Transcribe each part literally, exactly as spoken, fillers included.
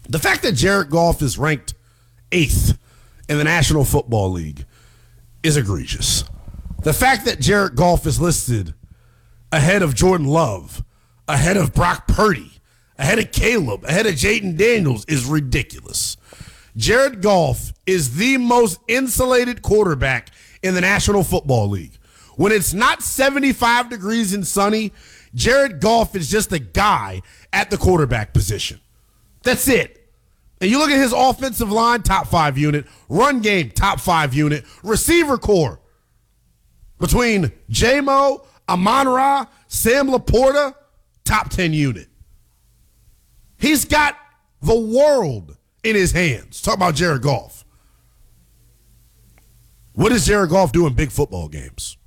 The fact that Jared Goff is ranked eighth in the National Football League is egregious. The fact that Jared Goff is listed ahead of Jordan Love, ahead of Brock Purdy, ahead of Caleb, ahead of Jaden Daniels is ridiculous. Jared Goff is the most insulated quarterback in the National Football League. When it's not seventy-five degrees and sunny, Jared Goff is just a guy at the quarterback position. That's it. And you look at his offensive line, top five unit, run game, top five unit, receiver core. Between J-Mo, Amon-Ra, Sam Laporta, top ten unit. He's got the world in his hands. Talk about Jared Goff. What does Jared Goff do in big football games?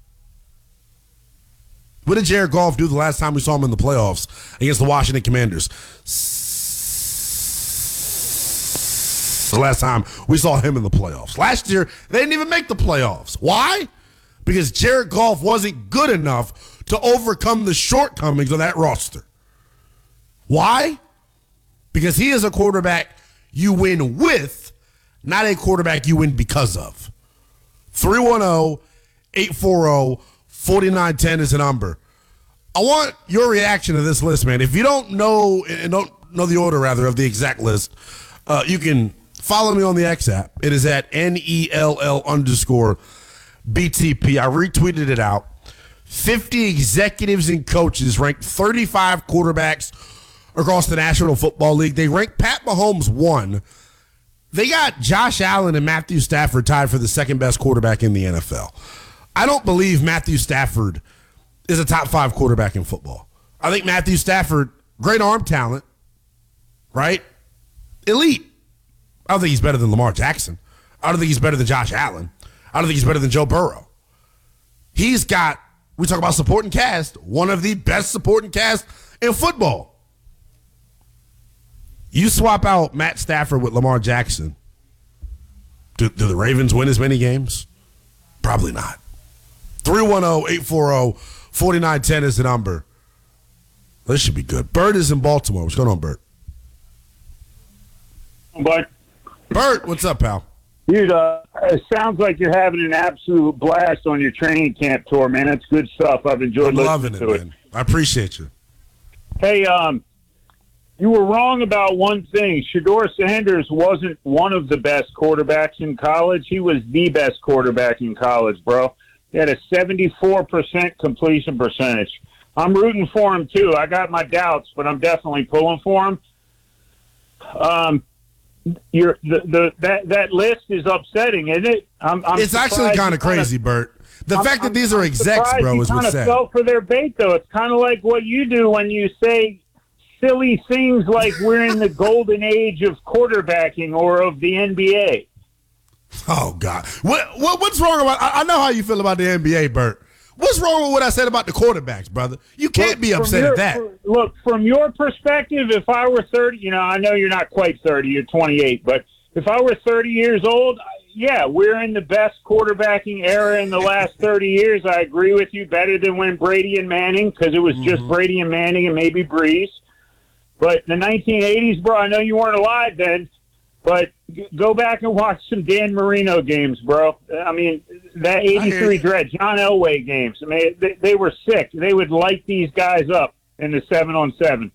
What did Jared Goff do the last time we saw him in the playoffs against the Washington Commanders? The last time we saw him in the playoffs. Last year, they didn't even make the playoffs. Why? Because Jared Goff wasn't good enough to overcome the shortcomings of that roster. Why? Because he is a quarterback you win with, not a quarterback you win because of. three one zero, eight four zero, four nine one zero is the number. I want your reaction to this list, man. If you don't know and don't know the order, rather, of the exact list, uh, you can follow me on the X app. It is at N E L L underscore B T P. I retweeted it out. fifty executives and coaches ranked thirty-five quarterbacks across the National Football League. They ranked Pat Mahomes one. They got Josh Allen and Matthew Stafford tied for the second best quarterback in the N F L. I don't believe Matthew Stafford is a top five quarterback in football. I think Matthew Stafford, great arm talent, right? Elite. I don't think he's better than Lamar Jackson. I don't think he's better than Josh Allen. I don't think he's better than Joe Burrow. He's got, we talk about supporting cast, one of the best supporting cast in football. You swap out Matt Stafford with Lamar Jackson. Do, do the Ravens win as many games? Probably not. three one zero, eight four zero, four nine one zero is the number. This should be good. Bert is in Baltimore. What's going on, Bert? But Bert, what's up, pal? Dude, uh, it sounds like you're having an absolute blast on your training camp tour, man. That's good stuff. I've enjoyed I'm loving listening it, to it. man. I appreciate you. Hey, um, you were wrong about one thing. Shedeur Sanders wasn't one of the best quarterbacks in college. He was the best quarterback in college, bro. He had a seventy-four percent completion percentage. I'm rooting for him, too. I got my doubts, but I'm definitely pulling for him. Um, you're, the, the, that, that list is upsetting, isn't it? I'm, I'm it's actually kind of crazy, Bert. The I'm, fact that I'm, these are I'm execs, bro, you is what's kind sad. of fell for their bait, though. It's kind of like what you do when you say silly things like we're in the golden age of quarterbacking or of the N B A. Oh, God. What, what What's wrong about I, I know how you feel about the N B A, Bert. What's wrong with what I said about the quarterbacks, brother? You can't Look, be upset your, at that. For, look, from your perspective, if I were thirty, you know, I know you're not quite thirty, you're twenty-eight, but if I were thirty years old, yeah, we're in the best quarterbacking era in the last thirty years. I agree with you, better than when Brady and Manning, because it was mm-hmm. just Brady and Manning and maybe Breeze. But the nineteen eighties, bro, I know you weren't alive then, but go back and watch some Dan Marino games, bro. I mean, that eighty-three Dread, John Elway games. I mean, they, they were sick. They would light these guys up in the seven on seven.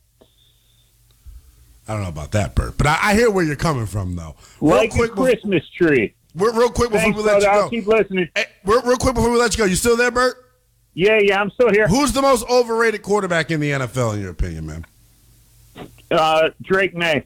I don't know about that, Bert, but I, I hear where you're coming from, though. Real like quick a Christmas before, tree. Real, real quick before Thanks, we let brother. you go. I'll keep listening. Hey, real, real quick before we let you go. You still there, Bert? Yeah, yeah, I'm still here. Who's the most overrated quarterback in the N F L, in your opinion, man? Uh, Drake May.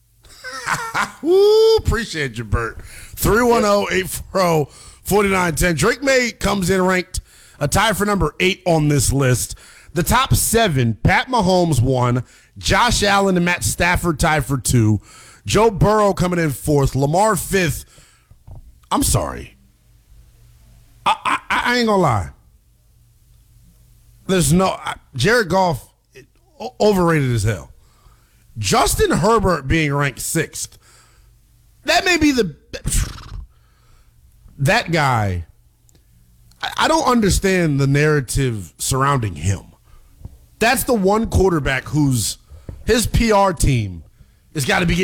Woo, appreciate you, Bert. three one zero, eight four zero, four nine one zero. Drake May comes in ranked a tie for number eight on this list. The top seven, Pat Mahomes one, Josh Allen and Matt Stafford tied for two, Joe Burrow coming in fourth, Lamar fifth. I'm sorry. I, I, I ain't gonna lie. There's no I, Jared Goff, overrated as hell. Justin Herbert being ranked sixth. That may be the that guy. I, I don't understand the narrative surrounding him. That's the one quarterback whose his P R team has got to be